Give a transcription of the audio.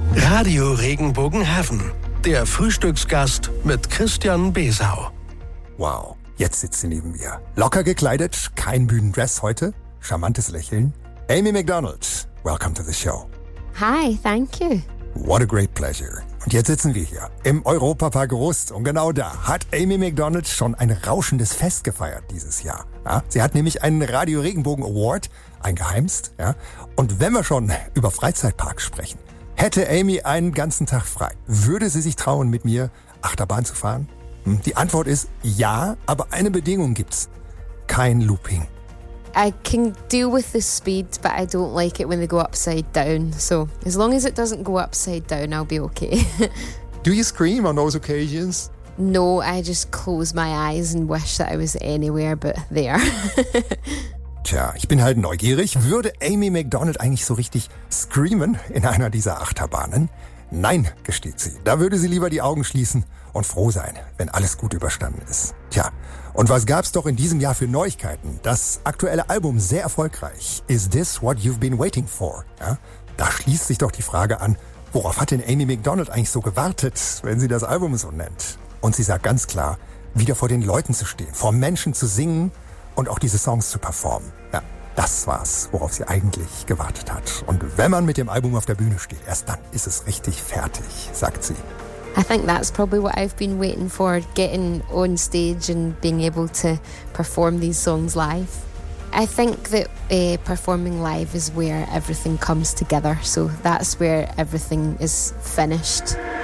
Radio Regenbogen Heaven. Der Frühstücksgast mit Christian Besau. Wow, jetzt sitzt sie neben mir. Locker gekleidet, kein Bühnendress heute, charmantes Lächeln. Amy Macdonald, welcome to the show. Hi, thank you. What a great pleasure. Und jetzt sitzen wir hier im Europapark Rust und genau da hat Amy Macdonald schon ein rauschendes Fest gefeiert dieses Jahr. Ja, sie hat nämlich einen Radio Regenbogen Award eingeheimst. Ja, und wenn wir schon über Freizeitparks sprechen, hätte Amy einen ganzen Tag frei. Würde sie sich trauen, mit mir Achterbahn zu fahren? Die Antwort ist ja, aber eine Bedingung gibt's. Kein Looping. I can deal with the speed, but I don't like it when they go upside down. So as long as it doesn't go upside down, I'll be okay. Do you scream on those occasions? No, I just close my eyes and wish that I was anywhere but there. Tja, ich bin halt neugierig. Würde Amy Macdonald eigentlich so richtig screamen in einer dieser Achterbahnen? Nein, gesteht sie. Da würde sie lieber die Augen schließen und froh sein, wenn alles gut überstanden ist. Tja, und was gab's doch in diesem Jahr für Neuigkeiten? Das aktuelle Album sehr erfolgreich. Is this what you've been waiting for? Ja, da schließt sich doch die Frage an, worauf hat denn Amy Macdonald eigentlich so gewartet, wenn sie das Album so nennt? Und sie sagt ganz klar, wieder vor den Leuten zu stehen, vor Menschen zu singen und auch diese Songs zu performen. Ja, das war's, worauf sie eigentlich gewartet hat. Und wenn man mit dem Album auf der Bühne steht, erst dann ist es richtig fertig, sagt sie. I think that's probably what I've been waiting for, getting on stage and being able to perform these songs live. I think that performing live is where everything comes together, so that's where everything is finished.